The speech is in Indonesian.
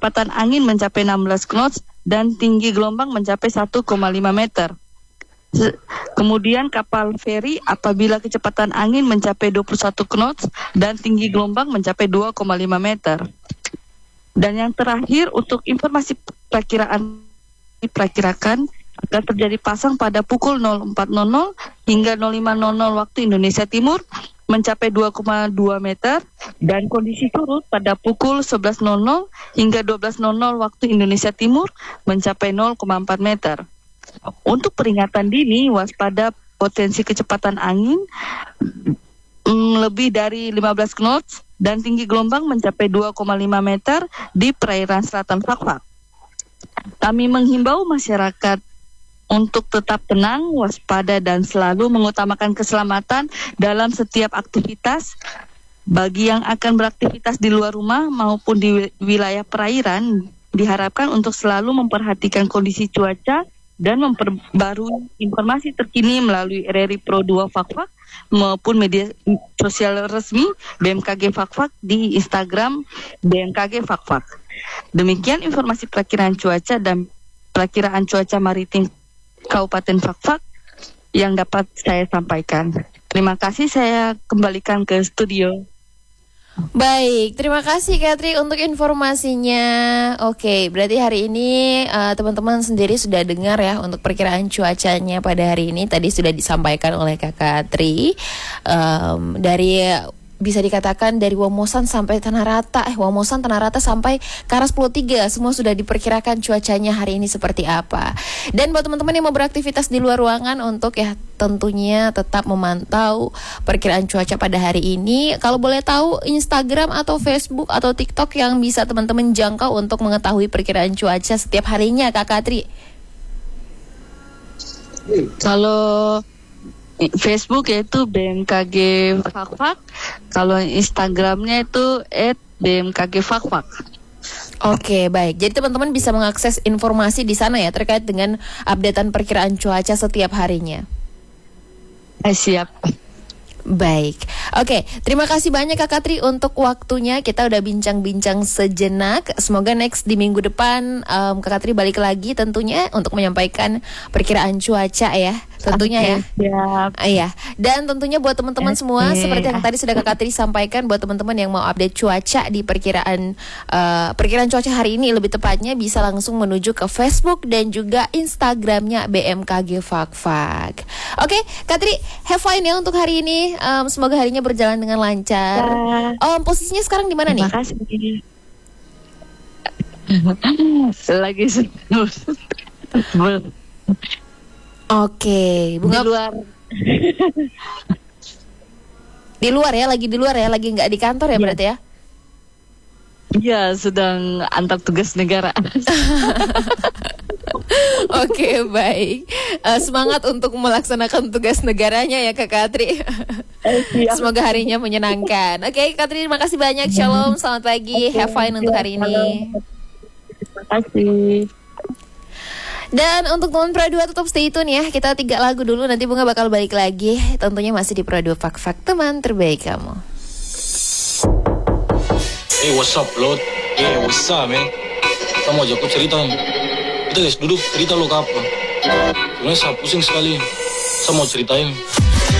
kecepatan angin mencapai 16 knots dan tinggi gelombang mencapai 1,5 meter. Kemudian kapal feri apabila kecepatan angin mencapai 21 knots dan tinggi gelombang mencapai 2,5 meter. Dan yang terakhir untuk informasi diperkirakan akan terjadi pasang pada pukul 04.00 hingga 05.00 waktu Indonesia Timur mencapai 2,2 meter dan kondisi surut pada pukul 11.00 hingga 12.00 waktu Indonesia Timur mencapai 0,4 meter. Untuk peringatan dini, waspada potensi kecepatan angin lebih dari 15 knots dan tinggi gelombang mencapai 2,5 meter di perairan selatan Fak-Fak. Kami menghimbau masyarakat untuk tetap tenang, waspada, dan selalu mengutamakan keselamatan dalam setiap aktivitas. Bagi yang akan beraktivitas di luar rumah maupun di wilayah perairan, diharapkan untuk selalu memperhatikan kondisi cuaca dan memperbarui informasi terkini melalui RRI Pro 2 Fak-Fak maupun media sosial resmi BMKG Fak-Fak di Instagram BMKG Fak-Fak. Demikian informasi perakiraan cuaca dan perakiraan cuaca maritim Kabupaten Fak-Fak yang dapat saya sampaikan. Terima kasih, saya kembalikan ke studio. Baik, terima kasih Katri untuk informasinya. Oke, berarti hari ini teman-teman sendiri sudah dengar ya untuk perkiraan cuacanya pada hari ini. Tadi sudah disampaikan oleh Kak Katri dari bisa dikatakan dari Womosan sampai Tanah Rata, Womosan, Tanah Rata sampai Karas Pulau 3, semua sudah diperkirakan cuacanya hari ini seperti apa. Dan buat teman-teman yang mau beraktivitas di luar ruangan untuk ya tentunya tetap memantau perkiraan cuaca pada hari ini. Kalau boleh tahu Instagram atau Facebook atau TikTok yang bisa teman-teman jangkau untuk mengetahui perkiraan cuaca setiap harinya, Kak Katri? Kalau Facebook yaitu BMKG Fak-Fak, kalau Instagramnya itu @BMKG Fak-Fak. Oke, baik. Jadi teman-teman bisa mengakses informasi di sana ya terkait dengan updatean perkiraan cuaca setiap harinya. Siap. Baik, oke, terima kasih banyak Kak Katri untuk waktunya. Kita udah bincang-bincang sejenak. Semoga next di minggu depan Kak Katri balik lagi tentunya untuk menyampaikan perkiraan cuaca ya, tentunya ya. Iya. Dan tentunya buat teman-teman semua seperti yang tadi sudah Kak Katri sampaikan, buat teman-teman yang mau update cuaca di perkiraan cuaca hari ini lebih tepatnya bisa langsung menuju ke Facebook dan juga Instagramnya BMKG Fak-Fak. Oke, Katri, have fun ya untuk hari ini. Semoga harinya berjalan dengan lancar. Posisinya sekarang di mana nih? Terima kasih. Lagi Oke, Bunga di luar. Di luar ya, lagi di luar ya, lagi nggak di kantor ya berarti ya? Iya, sedang antar tugas negara. Oke, baik. Semangat untuk melaksanakan tugas negaranya ya Kak Katri. Semoga harinya menyenangkan. Oke, Kak Katri, terima kasih banyak. Shalom, selamat pagi. Have fun untuk hari ini. Terima kasih. Dan untuk teman Pro 2 tetap stay tune ya. Kita 3 lagu dulu, nanti Bunga bakal balik lagi. Tentunya masih di Pro 2 Fak-Fak, teman terbaik kamu. Hey, what's up, Lord? Hey, what's up, man? Kamu ajak aku cerita. Kita guys, duduk cerita lo ke apa? Sebenarnya saya pusing sekali. Saya mau ceritain.